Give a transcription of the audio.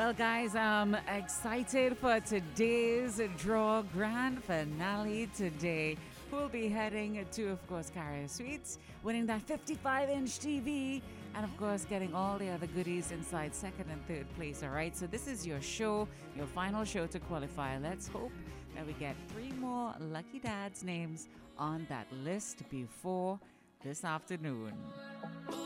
Well, guys, I'm excited for today's draw grand finale today. We'll be heading to, of course, Carrier Suites, winning that 55-inch TV, and, of course, getting all the other goodies inside second and third place, all right? So this is your show, your final show to qualify. Let's hope that we get 3 more lucky dads' names on that list before this afternoon.